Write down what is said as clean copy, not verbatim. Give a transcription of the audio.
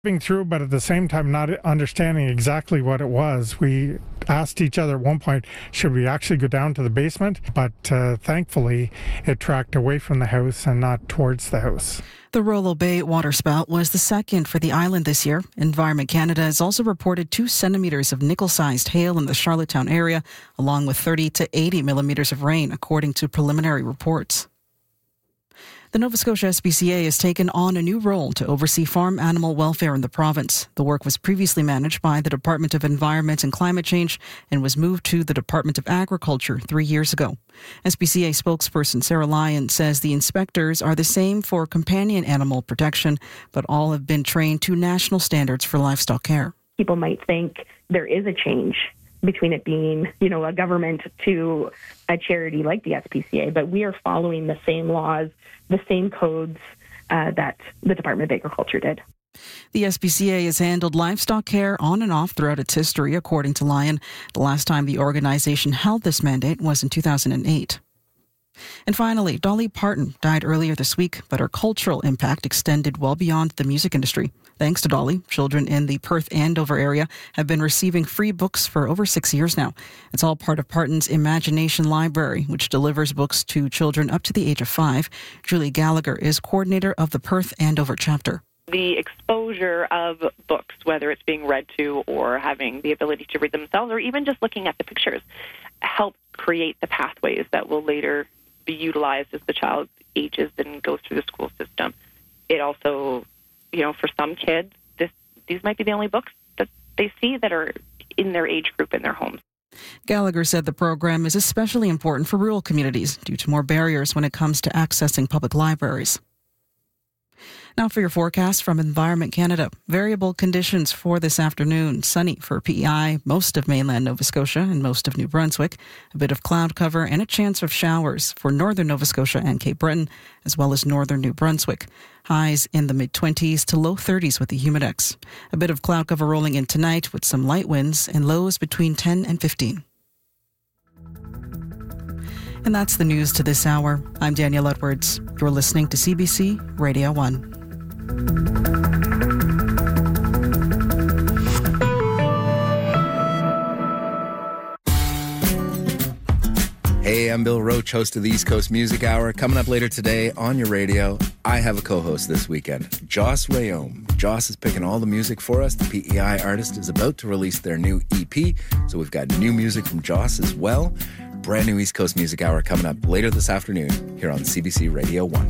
through, but at the same time not understanding exactly what it was. We asked each other at one point, should we actually go down to the basement? But thankfully, it tracked away from the house and not towards the house. The Rollo Bay waterspout was the second for the island this year. Environment Canada has also reported 2 centimetres of nickel-sized hail in the Charlottetown area, along with 30 to 80 millimetres of rain, according to preliminary reports. The Nova Scotia SPCA has taken on a new role to oversee farm animal welfare in the province. The work was previously managed by the Department of Environment and Climate Change and was moved to the Department of Agriculture 3 years ago. SPCA spokesperson Sarah Lyon says the inspectors are the same for companion animal protection, but all have been trained to national standards for livestock care. People might think there is a change between it being, a government to a charity like the SPCA, but we are following the same laws, the same codes that the Department of Agriculture did. The SPCA has handled livestock care on and off throughout its history, according to Lyon. The last time the organization held this mandate was in 2008. And finally, Dolly Parton died earlier this week, but her cultural impact extended well beyond the music industry. Thanks to Dolly, children in the Perth-Andover area have been receiving free books for over 6 years now. It's all part of Parton's Imagination Library, which delivers books to children up to the age of 5. Julie Gallagher is coordinator of the Perth-Andover chapter. The exposure of books, whether it's being read to or having the ability to read themselves or even just looking at the pictures, help create the pathways that will later be utilized as the child ages and goes through the school system. It also, for some kids, these might be the only books that they see that are in their age group in their homes. Gallagher said the program is especially important for rural communities due to more barriers when it comes to accessing public libraries. Now for your forecast from Environment Canada. Variable conditions for this afternoon. Sunny for PEI, most of mainland Nova Scotia and most of New Brunswick. A bit of cloud cover and a chance of showers for northern Nova Scotia and Cape Breton, as well as northern New Brunswick. Highs in the mid-20s to low 30s with the humidex. A bit of cloud cover rolling in tonight with some light winds and lows between 10 and 15. And that's the news to this hour. I'm Danielle Edwards. You're listening to CBC Radio 1. Hey, I'm Bill Roach, host of the East Coast Music Hour. Coming up later today on your radio, I have a co-host this weekend, Joss Rayome. Joss is picking all the music for us. The PEI artist is about to release their new EP, so we've got new music from Joss as well. Brand new East Coast Music Hour coming up later this afternoon here on CBC Radio 1.